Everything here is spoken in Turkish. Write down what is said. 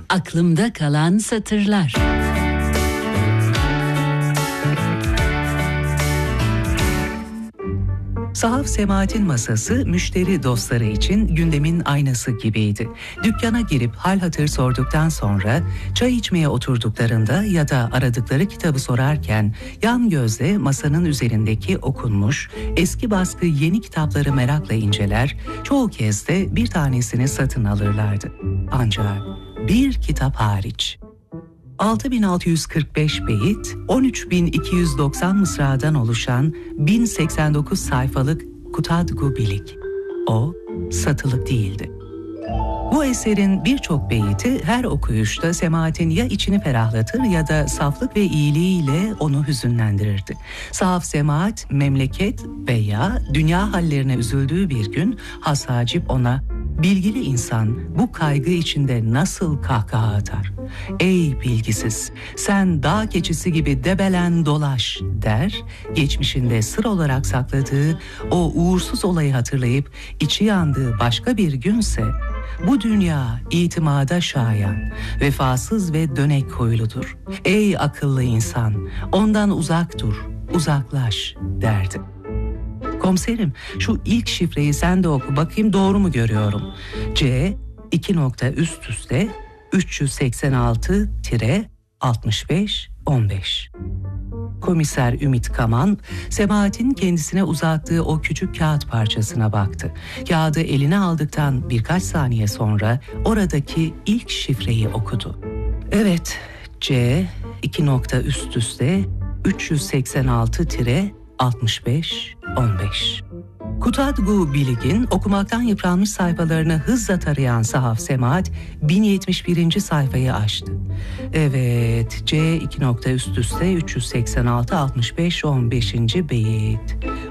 Aklımda kalan satırlar. Sahaf Semahat'in masası müşteri dostları için gündemin aynası gibiydi. Dükkana girip hal hatır sorduktan sonra çay içmeye oturduklarında ya da aradıkları kitabı sorarken yan gözle masanın üzerindeki okunmuş, eski baskı yeni kitapları merakla inceler, çoğu kez de bir tanesini satın alırlardı. Ancak bir kitap hariç. 6645 beyit, 13290 mısradan oluşan 1089 sayfalık Kutadgu Bilik. O, satılık değildi. Bu eserin birçok beyti her okuyuşta Semahat'in ya içini ferahlatır ya da saflık ve iyiliğiyle onu hüzünlendirirdi. Sahaf Semahat, memleket veya dünya hallerine üzüldüğü bir gün Has Hacip ona, "Bilgili insan bu kaygı içinde nasıl kahkaha atar? Ey bilgisiz, sen dağ keçisi gibi debelen dolaş," der, geçmişinde sır olarak sakladığı o uğursuz olayı hatırlayıp içi yandığı başka bir günse, "Bu dünya itimada şayan, vefasız ve dönek huyludur. Ey akıllı insan, ondan uzak dur, uzaklaş," derdi. "Komiserim, şu ilk şifreyi sen de oku bakayım, doğru mu görüyorum? C, 2 nokta üst üste 386-65-15. Komiser Ümit Kaman, Semahat'in kendisine uzattığı o küçük kağıt parçasına baktı. Kağıdı eline aldıktan birkaç saniye sonra oradaki ilk şifreyi okudu. Evet, C, 2 nokta üst üste 386-65-15. Kutadgu Bilik'in okumaktan yıpranmış sayfalarını hızla tarayan Sahaf Semahat 1071. sayfayı açtı. Evet, C 2 nokta üst üste 386-65-15. beyit.